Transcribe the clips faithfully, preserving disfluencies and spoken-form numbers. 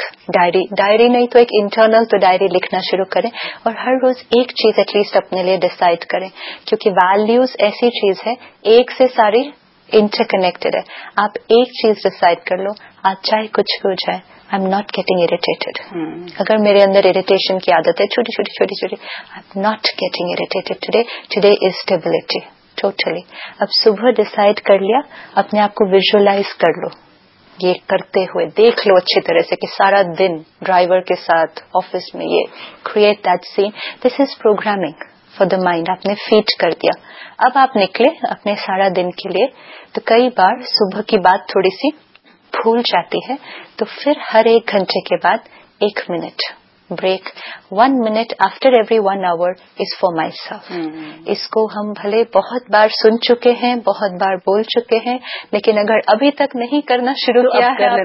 एक diary diary नहीं तो एक इंटरनल तो डायरी लिखना शुरू करें और हर रोज एक चीज एटलीस्ट अपने लिए डिसाइड करें, क्योंकि वैल्यूज ऐसी चीज है एक से सारी इंटरकनेक्टेड है. आप एक चीज डिसाइड कर लो, आज चाहे कुछ हो जाए, I am not getting irritated. अगर मेरे अंदर इरिटेशन की आदत है छोटी छोटी छोटी छोटी, I am not getting irritated today. Today is stability totally. अब सुबह डिसाइड कर लिया, अपने आप को विजुअलाइज कर लो ये करते हुए, देख लो अच्छी तरह से कि सारा दिन ड्राइवर के साथ ऑफिस में ये create that scene. This is programming for the mind. आपने फीड कर दिया. अब आप निकले अपने सारा दिन के लिए, तो कई बार सुबह की बात थोड़ी सी भूल जाती है, तो फिर हर एक घंटे के बाद एक minute break, one minute after every one hour is for my self. इसको हम भले बहुत बार सुन चुके हैं, बहुत बार बोल चुके हैं, लेकिन अगर अभी तक नहीं करना शुरू तो किया है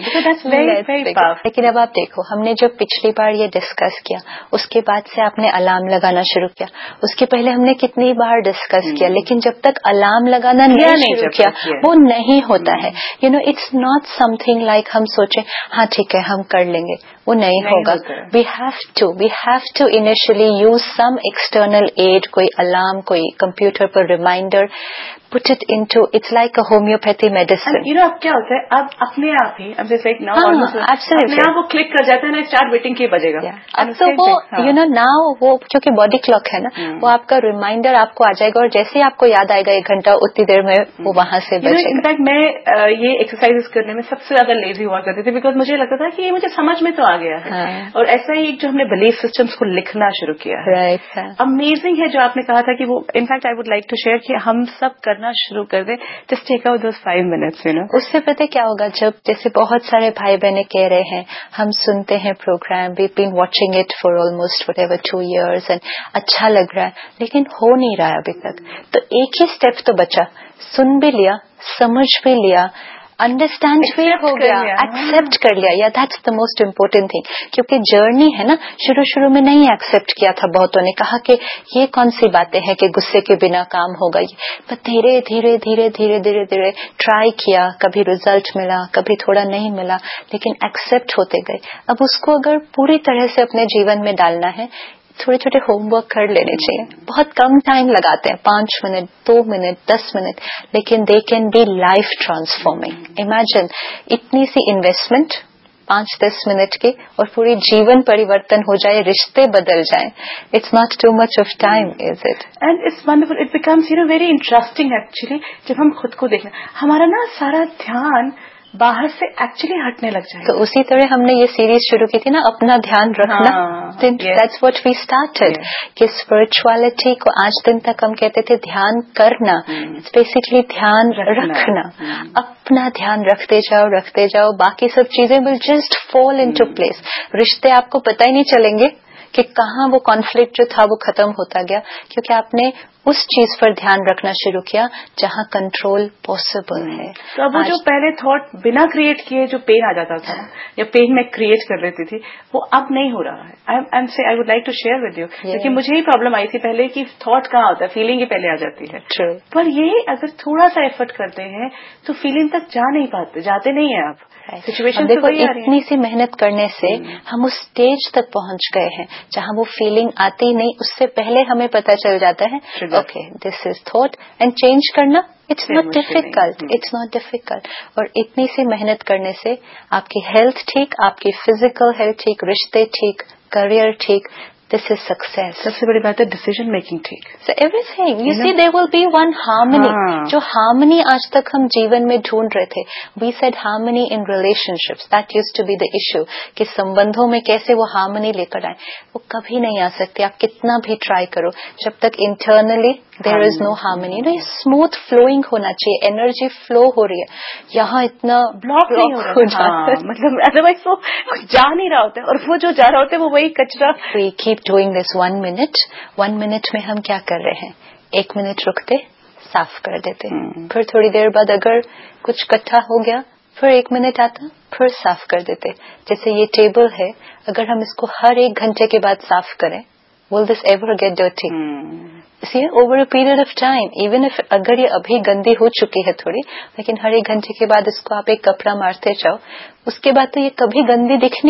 आपने, लेकिन अब आप देखो, हमने जब पिछली बार ये डिस्कस किया, उसके बाद से आपने अलार्म लगाना शुरू किया. उसके पहले हमने कितनी बार डिस्कस hmm. किया, लेकिन जब तक अलार्म लगाना नहीं शुरू किया, वो नहीं होता है. You know, it's not something like हम सोचें हाँ ठीक है हम कर लेंगे, वो नहीं, नहीं होगा. We have to we have to initially use some external aid, कोई अलार्म, कोई कंप्यूटर पर reminder, put it into, it's like a homeopathy medicine. You know, अब क्या होता है, अब अपने आप ही, अब जैसे now हाँ, almost अपने आप वो क्लिक कर जाता है ना, स्टार्ट वेटिंग के बजेगा. अब तो वो यू नो नाउ वो क्योंकि बॉडी क्लॉक है ना, वो आपका रिमाइंडर आपको आ जाएगा और जैसे ही आपको याद आएगा एक घंटा, उतनी देर में वो वहां से बजेगा. इनफैक्ट मैं ये एक्सरसाइजेस करने में सबसे ज्यादा लेजी हुआ करती थी, बिकॉज मुझे लगता था कि ये मुझे समझ में तो आ गया है. और ऐसा ही जो हमने बिलीफ सिस्टम्स को लिखना शुरू किया है, अमेजिंग है जो आपने कहा था कि वो, in fact I would like to share कि हम सब करना शुरू कर दें. Just take out those five minutes, you know. उससे पता क्या होगा, जब जैसे बहुत सारे भाई बहने कह रहे हैं, हम सुनते हैं programme, we've been watching it for almost whatever two years and अच्छा लग रहा है, लेकिन हो नहीं रहा है अभी तक. तो एक ही स्टेप तो बचा, सुन भी लिया, समझ भी लिया, अंडरस्टैंड भी हो गया, एक्सेप्ट कर लिया. या that's the most important thing, क्योंकि जर्नी है ना, शुरू शुरू में नहीं एक्सेप्ट किया था. बहुतों ने कहा कि ये कौन सी बातें हैं कि गुस्से के बिना काम होगा, पर धीरे धीरे धीरे धीरे धीरे धीरे ट्राई किया, कभी रिजल्ट मिला, कभी थोड़ा नहीं मिला, लेकिन एक्सेप्ट होते गए. अब उसको अगर पूरी तरह से अपने जीवन में डालना है, छोटे छोटे होमवर्क कर लेने चाहिए. बहुत कम टाइम लगाते हैं, पांच मिनट, दो मिनट, दस मिनट, लेकिन they can be life transforming. Imagine इतनी सी इन्वेस्टमेंट पांच दस मिनट की और पूरी जीवन परिवर्तन हो जाए, रिश्ते बदल जाए. It's not too much of time, is it? And it's wonderful. It becomes you know very interesting actually, जब हम खुद को देखना, हमारा ना सारा ध्यान बाहर से एक्चुअली हटने लग जाए. तो उसी तरह हमने ये सीरीज शुरू की थी ना, अपना ध्यान रखना. दैट्स व्हाट वी स्टार्टेड, कि स्पिरिचुअलिटी को आज दिन तक हम कहते थे ध्यान करना, इट्स बेसिकली ध्यान रखना. अपना ध्यान रखते जाओ रखते जाओ, बाकी सब चीजें will just fall into place. रिश्ते आपको पता ही नहीं चलेंगे कि कहाँ वो कॉन्फ्लिक्ट जो था वो खत्म होता गया, क्योंकि आपने उस चीज पर ध्यान रखना शुरू किया जहाँ कंट्रोल पॉसिबल है. तो अब वो जो पहले थॉट बिना क्रिएट किए जो पेन आ जाता था या पेन मैं क्रिएट कर लेती थी, वो अब नहीं हो रहा है. आई एम से I would like to share with you, क्योंकि मुझे ही प्रॉब्लम आई थी पहले कि थॉट कहाँ होता है, फीलिंग ही पहले आ जाती है. True. पर ये अगर थोड़ा सा एफर्ट करते हैं तो फीलिंग तक जा नहीं पाते, जाते नहीं है आप. सिचुएशन देखो, इतनी सी मेहनत करने से हम उस स्टेज तक पहुंच गए हैं जहां वो फीलिंग आती नहीं, उससे पहले हमें पता चल जाता है okay this is thought, and change करना it's not difficult, it's not difficult. और इतनी सी मेहनत करने से आपकी हेल्थ ठीक, आपकी फिजिकल हेल्थ ठीक, रिश्ते ठीक, करियर ठीक. This is success. सबसे बड़ी बात है डिसीजन मेकिंग ठीक. So everything, you see, there will be one harmony. जो harmony आज तक हम जीवन में ढूंढ रहे थे, we said harmony in relationships. That used to be the issue. कि संबंधों में कैसे वो harmony लेकर आए, वो कभी नहीं आ सकती, आप कितना भी ट्राई करो, जब तक internally there is no harmony. You know, smooth flowing होना चाहिए, एनर्जी फ्लो हो रही है, यहाँ इतना ब्लॉक नहीं हो रहा है, मतलब अदरवाइज वो जा नहीं रहा होता है, और वो जो जा रहा होता है वो वही कचरा. We keep doing this one minute. one minute में हम क्या कर रहे हैं, एक मिनट रुकते, साफ कर देते, hmm. फिर थोड़ी देर बाद अगर कुछ इकट्ठा हो गया, फिर एक मिनट आता, फिर साफ कर देते. जैसे ये टेबल है, अगर हम इसको हर एक घंटे के बाद साफ करें, will this ever get dirty? hmm. See, over a period of time, even if अगर ये अभी गंदी हो चुकी है थोड़ी, लेकिन हर एक घंटे के बाद इसको आप एक कपड़ा मारते जाओ, उसके बाद तो ये कभी गंदी दिखनी